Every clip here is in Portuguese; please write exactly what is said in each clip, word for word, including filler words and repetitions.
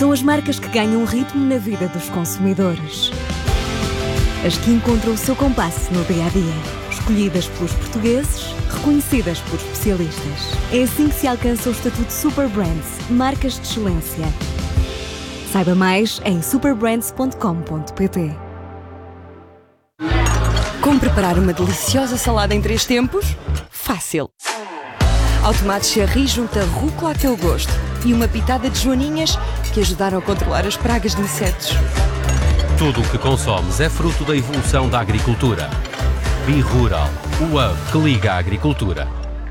São as marcas que ganham ritmo na vida dos consumidores. As que encontram o seu compasso no dia-a-dia. Escolhidas pelos portugueses, reconhecidas por especialistas. É assim que se alcança o estatuto Super Brands, marcas de excelência. Saiba mais em super brands ponto com ponto pt. Como preparar uma deliciosa salada em três tempos? Fácil! Ao tomate cherry junta rúcula a teu gosto e uma pitada de joaninhas que ajudaram a controlar as pragas de insetos. Tudo o que consomes é fruto da evolução da agricultura. Bi-Rural, o hub que liga a agricultura.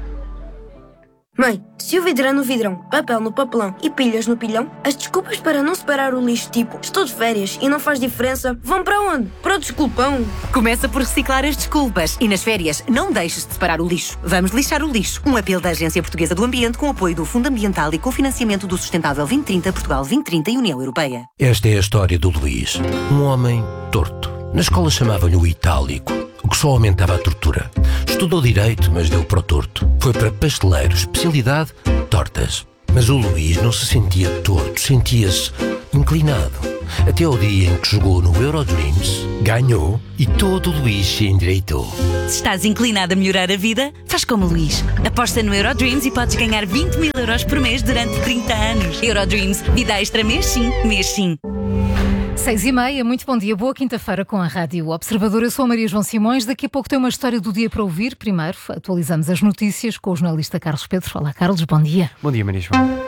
Mãe, se o vidro é no vidrão, papel no papelão e pilhas no pilhão, as desculpas para não separar o lixo, tipo estou de férias e não faz diferença, vão para onde? Para o desculpão. Começa por reciclar as desculpas e nas férias não deixes de separar o lixo. Vamos lixar o lixo. Um apelo da Agência Portuguesa do Ambiente com apoio do Fundo Ambiental e com financiamento do Sustentável vinte trinta, Portugal vinte trinta e União Europeia. Esta é a história do Luís, um homem torto. Na escola chamavam-lhe o Itálico, o que só aumentava a tortura. Estudou Direito, mas deu para o torto. Foi para pasteleiro, especialidade, tortas. Mas o Luís não se sentia torto, sentia-se inclinado. Até ao dia em que jogou no Eurodreams, ganhou e todo o Luís se endireitou. Se estás inclinado a melhorar a vida, faz como o Luís. Aposta no Eurodreams e podes ganhar vinte mil euros por mês durante trinta anos. Eurodreams, vida extra mês sim, mês sim. Seis e meia, muito bom dia, boa quinta-feira com a Rádio Observador. Eu sou a Maria João Simões, daqui a pouco tem uma história do dia para ouvir. Primeiro, atualizamos as notícias com o jornalista Carlos Pedro. Olá Carlos, bom dia. Bom dia, Maria João.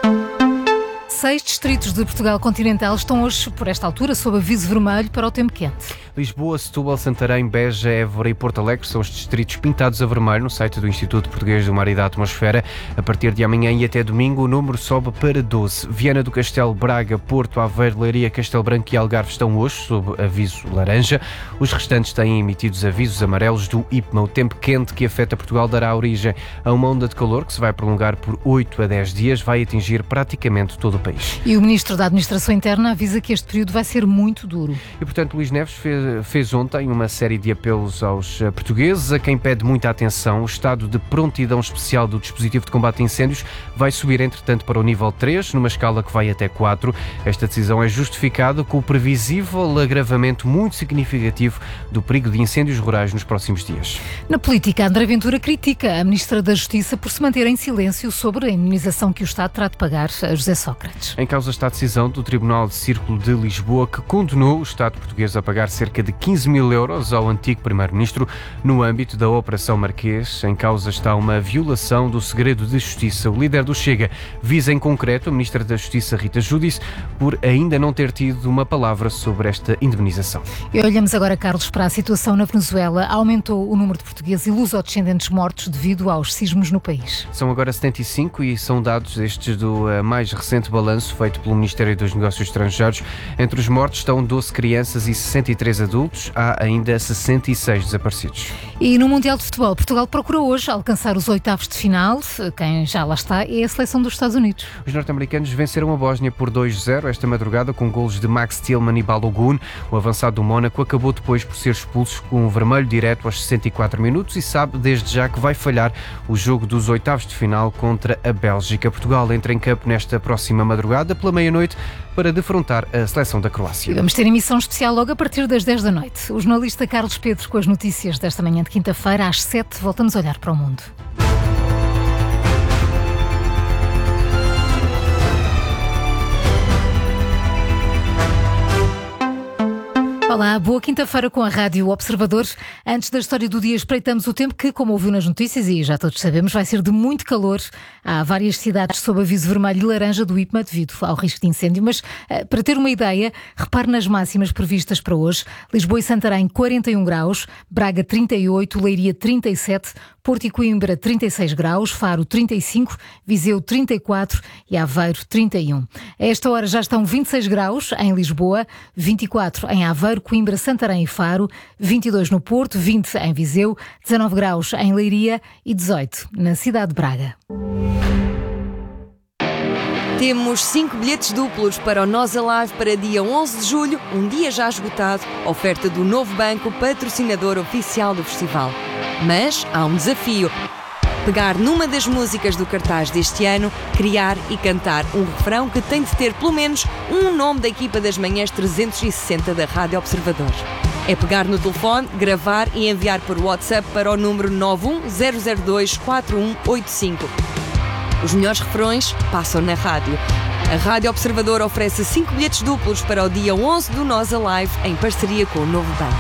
Seis distritos de Portugal continental estão hoje, por esta altura, sob aviso vermelho para o tempo quente. Lisboa, Setúbal, Santarém, Beja, Évora e Porto Alegre são os distritos pintados a vermelho no site do Instituto Português do Mar e da Atmosfera. A partir de amanhã e até domingo o número sobe para doze. Viana do Castelo, Braga, Porto, Aveiro, Leiria, Castelo Branco e Algarve estão hoje sob aviso laranja. Os restantes têm emitidos avisos amarelos do I P M A. O tempo quente que afeta Portugal dará origem a uma onda de calor que se vai prolongar por oito a dez dias, vai atingir praticamente todo o país. E o Ministro da Administração Interna avisa que este período vai ser muito duro. E, portanto, Luís Neves fez, fez ontem uma série de apelos aos portugueses, a quem pede muita atenção. O estado de prontidão especial do dispositivo de combate a incêndios vai subir, entretanto, para o nível três, numa escala que vai até quatro. Esta decisão é justificada com o previsível agravamento muito significativo do perigo de incêndios rurais nos próximos dias. Na política, André Ventura critica a Ministra da Justiça por se manter em silêncio sobre a indemnização que o Estado terá de pagar a José Sócrates. Em causa está a decisão do Tribunal de Círculo de Lisboa, que condenou o Estado português a pagar cerca de quinze mil euros ao antigo Primeiro-Ministro no âmbito da Operação Marquês. Em causa está uma violação do segredo de justiça. O líder do Chega visa em concreto a Ministra da Justiça, Rita Giudice, por ainda não ter tido uma palavra sobre esta indemnização. E olhamos agora, Carlos, para a situação na Venezuela. Aumentou o número de portugueses e luso-descendentes mortos devido aos sismos no país. São agora setenta e cinco e são dados estes do uh, mais recente balanço feito pelo Ministério dos Negócios Estrangeiros. Entre os mortos estão doze crianças e sessenta e três adultos. Há ainda sessenta e seis desaparecidos. E no Mundial de Futebol, Portugal procura hoje alcançar os oitavos de final. Quem já lá está é a seleção dos Estados Unidos. Os norte-americanos venceram a Bósnia por dois a zero esta madrugada com golos de Max Tillman e Balogun. O avançado do Mónaco acabou depois por ser expulso com um vermelho direto aos sessenta e quatro minutos e sabe desde já que vai falhar o jogo dos oitavos de final contra a Bélgica. Portugal entra em campo nesta próxima madrugada pela meia-noite para defrontar a seleção da Croácia. E vamos ter emissão especial logo a partir das dez da noite. O jornalista Carlos Pedro com as notícias desta manhã de quinta-feira às sete. Voltamos a olhar para o mundo. Olá, boa quinta-feira com a Rádio Observador. Antes da história do dia, espreitamos o tempo que, como ouviu nas notícias e já todos sabemos, vai ser de muito calor. Há várias cidades sob aviso vermelho e laranja do I P M A devido ao risco de incêndio, mas para ter uma ideia, repare nas máximas previstas para hoje. Lisboa e Santarém, quarenta e um graus, Braga, trinta e oito, Leiria, trinta e sete, Porto e Coimbra, trinta e seis graus, Faro, trinta e cinco, Viseu, trinta e quatro e Aveiro, trinta e um. A esta hora já estão vinte e seis graus em Lisboa, vinte e quatro em Aveiro, Coimbra, Santarém e Faro, vinte e dois no Porto, vinte em Viseu, dezanove graus em Leiria e dezoito na cidade de Braga. Temos cinco bilhetes duplos para o Nós Alive para dia onze de julho, um dia já esgotado, oferta do Novo Banco, patrocinador oficial do festival. Mas há um desafio. pegar numa das músicas do cartaz deste ano, criar e cantar um refrão que tem de ter pelo menos um nome da equipa das manhãs trezentos e sessenta da Rádio Observador. É pegar no telefone, gravar e enviar por WhatsApp para o número nove um zero zero dois quatro um oito cinco. Os melhores refrões passam na rádio. A Rádio Observador oferece cinco bilhetes duplos para o dia onze do Nós Alive, em parceria com o Novo Banco.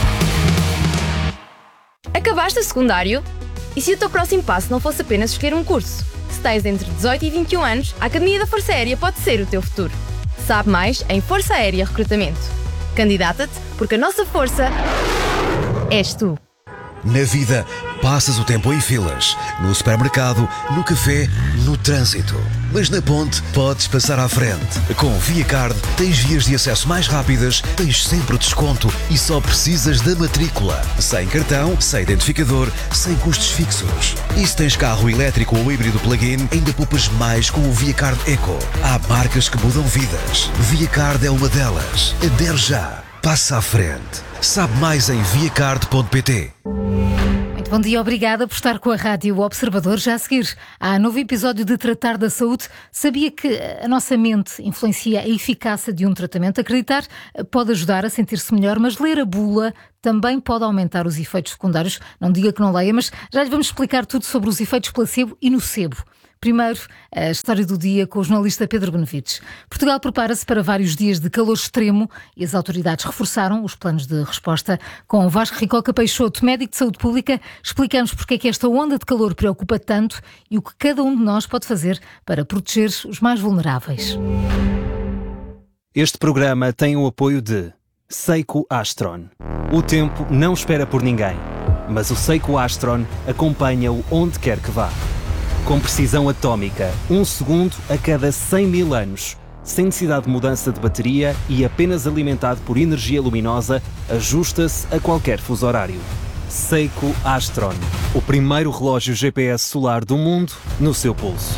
Acabaste o secundário? E se o teu próximo passo não fosse apenas escolher um curso? Se tens entre dezoito e vinte e um anos, a Academia da Força Aérea pode ser o teu futuro. Sabe mais em Força Aérea Recrutamento. Candidata-te, porque a nossa força és tu. Na vida, passas o tempo em filas, no supermercado, no café, no trânsito. Mas na ponte, podes passar à frente. Com o ViaCard, tens vias de acesso mais rápidas, tens sempre desconto e só precisas da matrícula. Sem cartão, sem identificador, sem custos fixos. E se tens carro elétrico ou híbrido plug-in, ainda poupas mais com o ViaCard Eco. Há marcas que mudam vidas. ViaCard é uma delas. Adere já. Passa à frente. Sabe mais em viacard ponto pt. Muito bom dia, obrigada por estar com a Rádio Observador. Já a seguir, há novo episódio de Tratar da Saúde. Sabia que a nossa mente influencia a eficácia de um tratamento? Acreditar pode ajudar a sentir-se melhor, mas ler a bula também pode aumentar os efeitos secundários. Não diga que não leia, mas já lhe vamos explicar tudo sobre os efeitos placebo e nocebo. Primeiro, a história do dia com o jornalista Pedro Benevides. Portugal prepara-se para vários dias de calor extremo e as autoridades reforçaram os planos de resposta. Com Vasco Ricoca Peixoto, médico de saúde pública, explicamos porque é que esta onda de calor preocupa tanto e o que cada um de nós pode fazer para proteger os mais vulneráveis. Este programa tem o apoio de Seiko Astron. O tempo não espera por ninguém, mas o Seiko Astron acompanha-o onde quer que vá. Com precisão atómica, um segundo a cada cem mil anos, sem necessidade de mudança de bateria e apenas alimentado por energia luminosa, ajusta-se a qualquer fuso horário. Seiko Astron, o primeiro relógio G P S solar do mundo no seu pulso.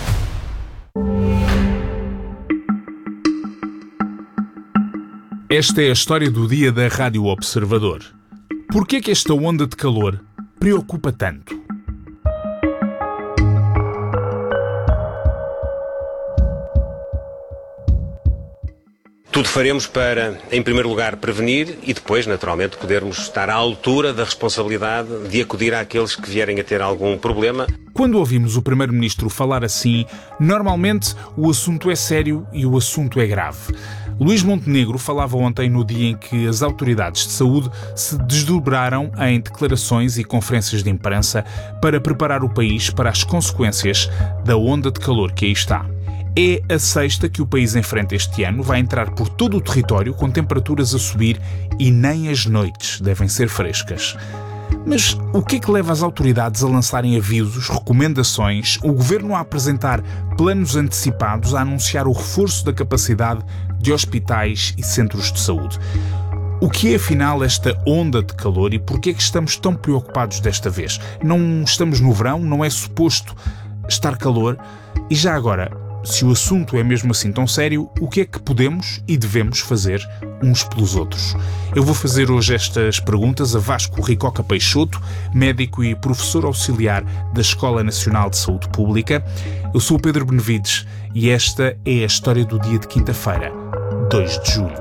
Esta é a história do dia da Rádio Observador. Por que é que esta onda de calor preocupa tanto? Tudo faremos para, em primeiro lugar, prevenir e depois, naturalmente, podermos estar à altura da responsabilidade de acudir àqueles que vierem a ter algum problema. Quando ouvimos o Primeiro-Ministro falar assim, normalmente o assunto é sério e o assunto é grave. Luís Montenegro falava ontem no dia em que as autoridades de saúde se desdobraram em declarações e conferências de imprensa para preparar o país para as consequências da onda de calor que aí está. É a sexta que o país enfrenta este ano, vai entrar por todo o território com temperaturas a subir e nem as noites devem ser frescas. Mas o que é que leva as autoridades a lançarem avisos, recomendações, o governo a apresentar planos antecipados, a anunciar o reforço da capacidade de hospitais e centros de saúde? O que é afinal esta onda de calor e porquê é que estamos tão preocupados desta vez? Não estamos no verão, não é suposto estar calor? E já agora, se o assunto é mesmo assim tão sério, o que é que podemos e devemos fazer uns pelos outros? Eu vou fazer hoje estas perguntas a Vasco Ricoca Peixoto, médico e professor auxiliar da Escola Nacional de Saúde Pública. Eu sou o Pedro Benevides e esta é a história do dia de quinta-feira, dois de julho.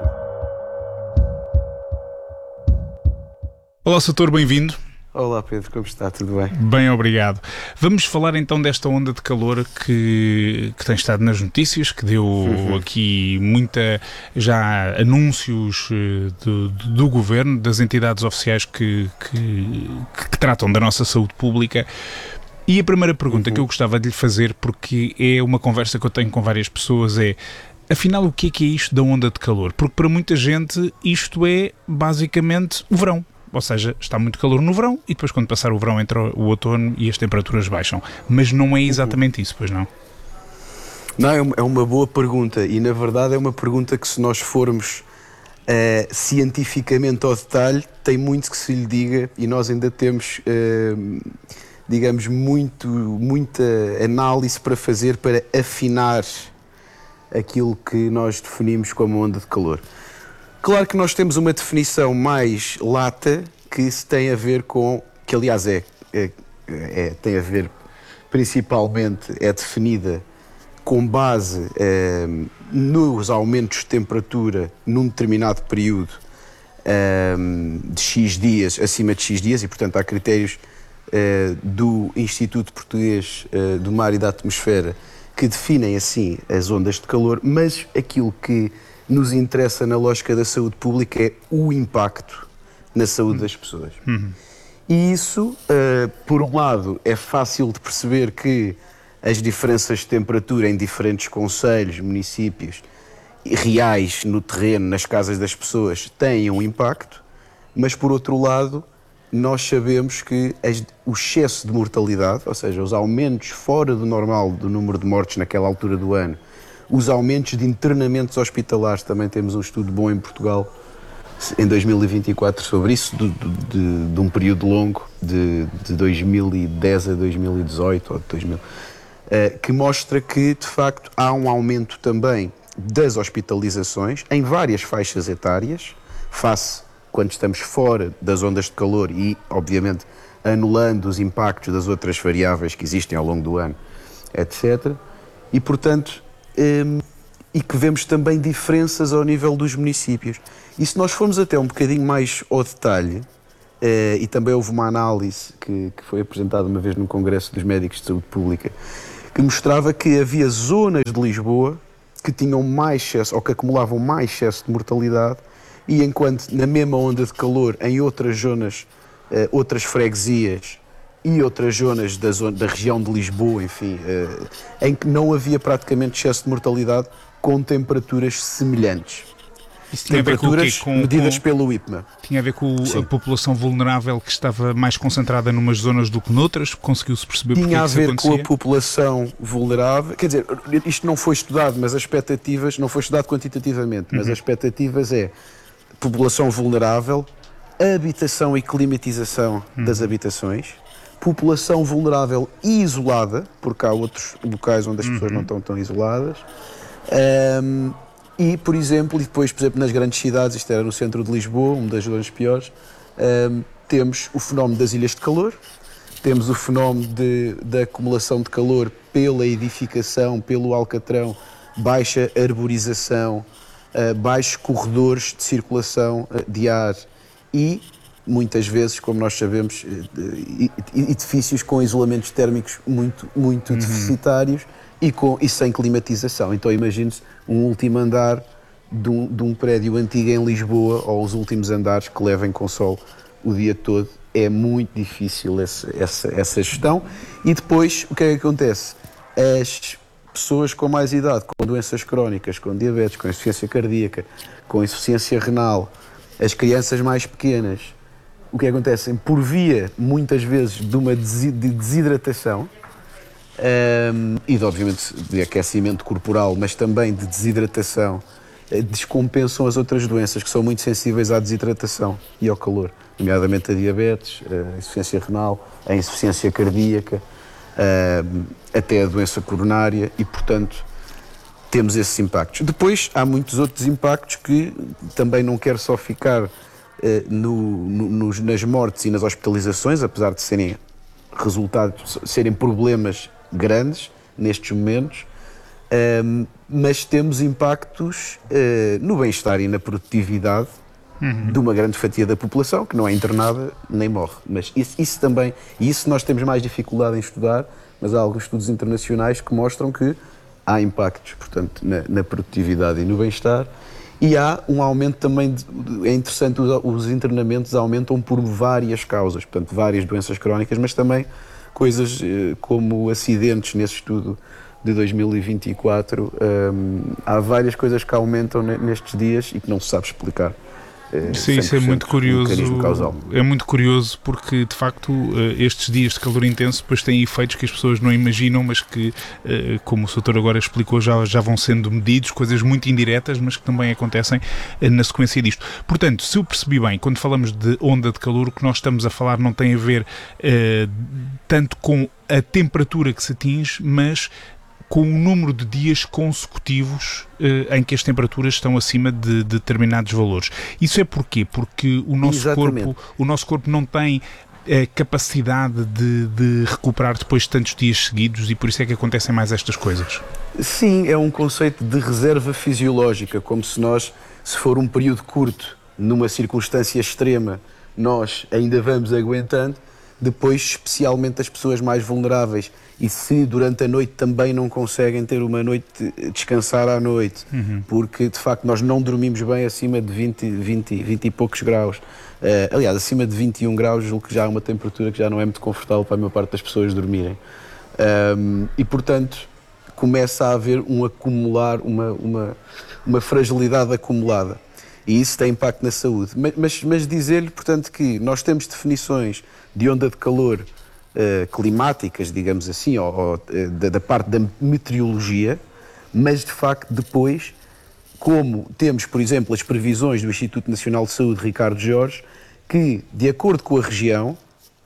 Olá, doutor, bem-vindo. Olá Pedro, como está? Tudo bem? Bem, obrigado. Vamos falar então desta onda de calor que, que tem estado nas notícias, que deu uhum. aqui muita já anúncios do, do governo, das entidades oficiais que, que, que tratam da nossa saúde pública. E a primeira pergunta uhum. que eu gostava de lhe fazer, porque é uma conversa que eu tenho com várias pessoas, é: afinal, o que é que é isto da onda de calor? Porque para muita gente isto é basicamente o verão. Ou seja, está muito calor no verão e depois quando passar o verão entra o outono e as temperaturas baixam. Mas não é exatamente isso, pois não? Não, é uma boa pergunta e na verdade é uma pergunta que, se nós formos uh, cientificamente ao detalhe, tem muito que se lhe diga e nós ainda temos, uh, digamos, muito, muita análise para fazer para afinar aquilo que nós definimos como onda de calor. Claro que nós temos uma definição mais lata que se tem a ver com, que aliás é, é, é tem a ver principalmente é definida com base eh, nos aumentos de temperatura num determinado período eh, de X dias, acima de X dias, e portanto há critérios eh, do Instituto Português eh, do Mar e da Atmosfera que definem assim as ondas de calor, mas aquilo que nos interessa na lógica da saúde pública é o impacto na saúde das pessoas. Uhum. E isso, uh, por um lado, é fácil de perceber que as diferenças de temperatura em diferentes concelhos, municípios, reais no terreno, nas casas das pessoas, têm um impacto, mas por outro lado, nós sabemos que as, o excesso de mortalidade, ou seja, os aumentos fora do normal do número de mortes naquela altura do ano, os aumentos de internamentos hospitalares, também temos um estudo bom em Portugal, em dois mil e vinte e quatro sobre isso, de, de, de um período longo, de, de dois mil e dez a dois mil e dezoito, ou de dois mil, uh, que mostra que, de facto, há um aumento também das hospitalizações em várias faixas etárias, face quando estamos fora das ondas de calor e, obviamente, anulando os impactos das outras variáveis que existem ao longo do ano, etcétera. E, portanto, um, e que vemos também diferenças ao nível dos municípios. E se nós formos até um bocadinho mais ao detalhe, eh, e também houve uma análise que, que foi apresentada uma vez no Congresso dos Médicos de Saúde Pública, que mostrava que havia zonas de Lisboa que tinham mais excesso, ou que acumulavam mais excesso de mortalidade, e enquanto na mesma onda de calor, em outras zonas, eh, outras freguesias e outras zonas da, zona, da região de Lisboa, enfim, eh, em que não havia praticamente excesso de mortalidade, com temperaturas semelhantes. Isso tinha temperaturas a ver com o quê? Com, medidas com, pelo I P M A. Tinha a ver com Sim. a população vulnerável que estava mais concentrada numas zonas do que noutras? Conseguiu-se perceber porque Tinha é a que ver isso acontecia? com a população vulnerável. Quer dizer, isto não foi estudado, mas as expectativas, não foi estudado quantitativamente, mas uhum. as expectativas é população vulnerável, habitação e climatização uhum. das habitações, população vulnerável e isolada, porque há outros locais onde as pessoas uhum. não estão tão isoladas. Um, e, por exemplo, e depois, por exemplo, nas grandes cidades, isto era no centro de Lisboa, uma das zonas piores, um, temos o fenómeno das ilhas de calor, temos o fenómeno de, da acumulação de calor pela edificação, pelo alcatrão, baixa arborização, uh, baixos corredores de circulação uh, de ar e, muitas vezes, como nós sabemos, uh, edifícios com isolamentos térmicos muito, muito uhum. deficitários, E, com, e sem climatização. Então imagine-se um último andar de um, de um prédio antigo em Lisboa, ou os últimos andares que levem com sol o dia todo. É muito difícil essa, essa, essa gestão. E depois, o que é que acontece? As pessoas com mais idade, com doenças crónicas, com diabetes, com insuficiência cardíaca, com insuficiência renal, as crianças mais pequenas, o que acontece? Por via, muitas vezes, de uma de desidratação, Um, e de, obviamente, de aquecimento corporal, mas também de desidratação, descompensam as outras doenças que são muito sensíveis à desidratação e ao calor, nomeadamente a diabetes, a insuficiência renal, a insuficiência cardíaca, um, até a doença coronária, e, portanto, temos esses impactos. Depois, há muitos outros impactos que também não quero só ficar uh, no, no, nos, nas mortes e nas hospitalizações, apesar de serem resultados, serem problemas grandes nestes momentos, um, mas temos impactos uh, no bem-estar e na produtividade uhum. de uma grande fatia da população que não é internada nem morre. Mas isso, isso também, e isso nós temos mais dificuldade em estudar, mas há alguns estudos internacionais que mostram que há impactos, portanto, na, na produtividade e no bem-estar, e há um aumento também, de, é interessante, os, os internamentos aumentam por várias causas, portanto, várias doenças crónicas, mas também coisas eh, como acidentes. Nesse estudo de dois mil e vinte e quatro, um, há várias coisas que aumentam nestes dias e que não se sabe explicar. Sim, isso é muito curioso. É muito curioso porque, de facto, estes dias de calor intenso depois têm efeitos que as pessoas não imaginam, mas que, como o doutor agora explicou, já, já vão sendo medidos, coisas muito indiretas, mas que também acontecem na sequência disto. Portanto, se eu percebi bem, quando falamos de onda de calor, o que nós estamos a falar não tem a ver eh, tanto com a temperatura que se atinge, mas com o número de dias consecutivos eh, em que as temperaturas estão acima de, de determinados valores. Isso é porquê? Porque o nosso corpo, o nosso corpo não tem a capacidade de, de recuperar depois de tantos dias seguidos e por isso é que acontecem mais estas coisas? Sim, é um conceito de reserva fisiológica, como se nós, se for um período curto, numa circunstância extrema, nós ainda vamos aguentando, depois especialmente as pessoas mais vulneráveis, e se durante a noite também não conseguem ter uma noite, descansar à noite, uhum. porque de facto nós não dormimos bem acima de vinte, vinte, vinte e poucos graus. Uh, aliás, acima de vinte e um graus, julgo que já é uma temperatura que já não é muito confortável para a maior parte das pessoas dormirem. Um, e portanto começa a haver um acumular, uma, uma, uma fragilidade acumulada. E isso tem impacto na saúde. Mas, mas, mas dizer-lhe, portanto, que nós temos definições de onda de calor uh, climáticas, digamos assim, ou, ou uh, da, da parte da meteorologia, mas de facto depois, como temos, por exemplo, as previsões do Instituto Nacional de Saúde, Ricardo Jorge, que, de acordo com a região,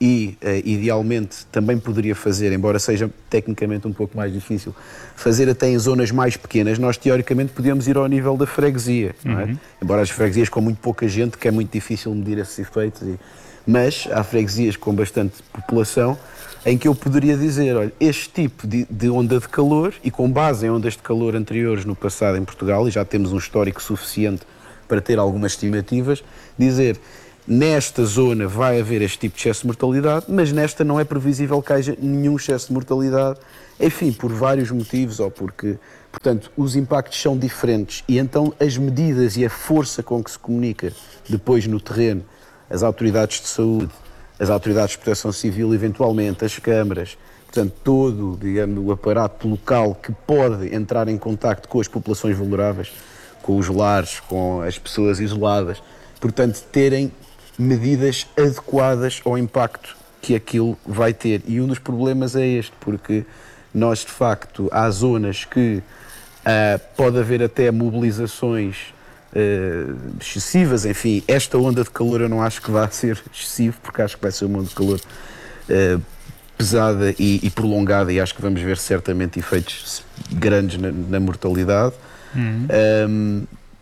e uh, idealmente também poderia fazer, embora seja tecnicamente um pouco mais difícil, fazer até em zonas mais pequenas, nós teoricamente podíamos ir ao nível da freguesia, uhum. não é? Embora as freguesias com muito pouca gente, que é muito difícil medir esses efeitos, e... mas há freguesias com bastante população em que eu poderia dizer, olha, este tipo de, de onda de calor, e com base em ondas de calor anteriores no passado em Portugal, e já temos um histórico suficiente para ter algumas estimativas, dizer... Nesta zona vai haver este tipo de excesso de mortalidade, mas nesta não é previsível que haja nenhum excesso de mortalidade, enfim, por vários motivos, ou porque, portanto, os impactos são diferentes e então as medidas e a força com que se comunica depois no terreno, as autoridades de saúde, as autoridades de proteção civil, eventualmente, as câmaras, portanto, todo, digamos, o aparato local que pode entrar em contacto com as populações vulneráveis, com os lares, com as pessoas isoladas, portanto, terem medidas adequadas ao impacto que aquilo vai ter. E um dos problemas é este, porque nós, de facto, há zonas que uh, pode haver até mobilizações uh, excessivas, enfim, esta onda de calor eu não acho que vá ser excessivo, porque acho que vai ser uma onda de calor uh, pesada e, e prolongada, e acho que vamos ver certamente efeitos grandes na, na mortalidade. Uhum. Um,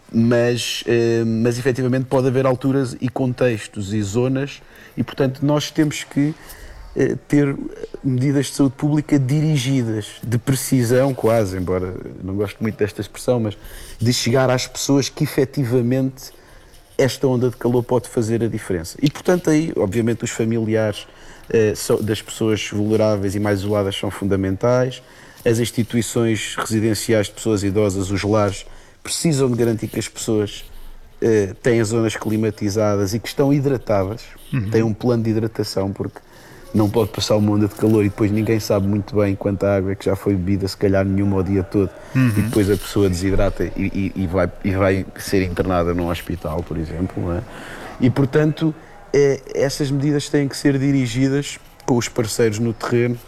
Mas, eh, mas efetivamente pode haver alturas e contextos e zonas e, portanto, nós temos que eh, ter medidas de saúde pública dirigidas, de precisão quase, embora não gosto muito desta expressão, mas de chegar às pessoas que efetivamente esta onda de calor pode fazer a diferença. E, portanto, aí, obviamente, os familiares eh, das pessoas vulneráveis e mais isoladas são fundamentais, as instituições residenciais de pessoas idosas, os lares, precisam de garantir que as pessoas uh, têm as zonas climatizadas e que estão hidratadas, uhum. têm um plano de hidratação, porque não pode passar uma onda de calor e depois ninguém sabe muito bem quanta água é que já foi bebida, se calhar nenhuma o dia todo, uhum. e depois a pessoa desidrata e, e, e, vai, e vai ser internada num hospital, por exemplo. Não é? E, portanto, é, essas medidas têm que ser dirigidas com os parceiros no terreno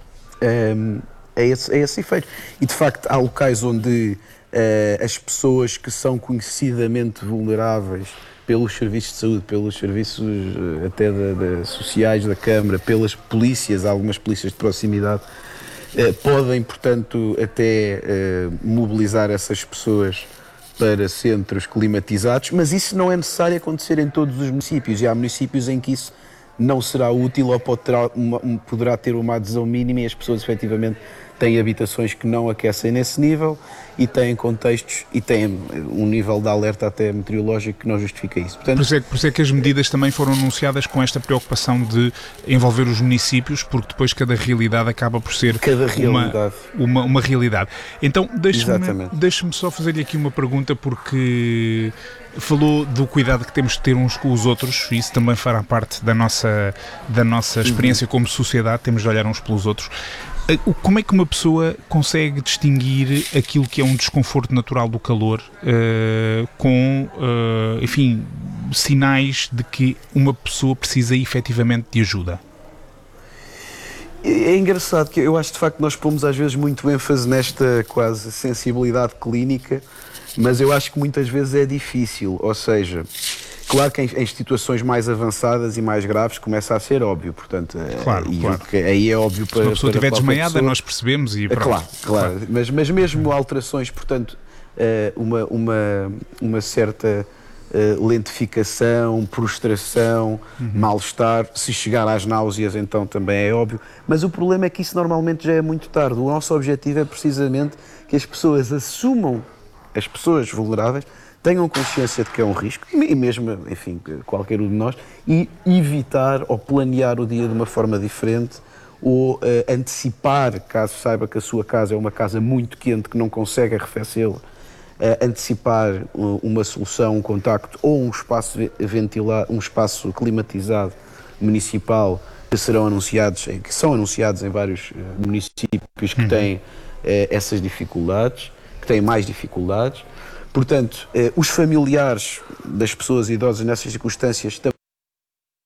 um, a, esse, a esse efeito. E, de facto, há locais onde Uh, as pessoas que são conhecidamente vulneráveis pelos serviços de saúde, pelos serviços uh, até da, da, sociais da Câmara, pelas polícias, algumas polícias de proximidade, uh, podem, portanto, até uh, mobilizar essas pessoas para centros climatizados, mas isso não é necessário acontecer em todos os municípios, e há municípios em que isso não será útil ou pode ter uma, poderá ter uma adesão mínima e as pessoas efetivamente têm habitações que não aquecem nesse nível e têm contextos e têm um nível de alerta até meteorológico que não justifica isso. Portanto, por, isso é, por isso é que as medidas também foram anunciadas com esta preocupação de envolver os municípios, porque depois cada realidade acaba por ser cada realidade. Uma, uma, uma realidade. Então, deixe-me, deixe-me só fazer-lhe aqui uma pergunta, porque falou do cuidado que temos de ter uns com os outros, e isso também fará parte da nossa, da nossa experiência uhum. como sociedade, temos de olhar uns pelos outros. Como é que uma pessoa consegue distinguir aquilo que é um desconforto natural do calor uh, com, uh, enfim, sinais de que uma pessoa precisa efetivamente de ajuda? É engraçado que eu acho de facto que nós pomos às vezes muito ênfase nesta quase sensibilidade clínica, mas eu acho que muitas vezes é difícil, ou seja... Claro que em, em situações mais avançadas e mais graves começa a ser óbvio, portanto, claro, e claro. Que aí é óbvio para... Se uma pessoa estiver desmaiada, pessoa, nós percebemos e pronto. Claro, claro, mas, mas mesmo alterações, portanto, uma, uma, uma certa uh, lentificação, prostração, uhum. mal-estar. Se chegar às náuseas, então também é óbvio. Mas o problema é que isso normalmente já é muito tarde. O nosso objetivo é precisamente que as pessoas assumam, as pessoas vulneráveis, tenham consciência de que é um risco, e mesmo, enfim, qualquer um de nós, e evitar ou planear o dia de uma forma diferente, ou uh, antecipar, caso saiba que a sua casa é uma casa muito quente que não consegue arrefecê-la, uh, antecipar uh, uma solução, um contacto ou um espaço ventilado, um espaço climatizado municipal que serão anunciados, que são anunciados em vários uh, municípios que uhum. têm uh, essas dificuldades, que têm mais dificuldades. Portanto, uh, os familiares das pessoas idosas nessas circunstâncias também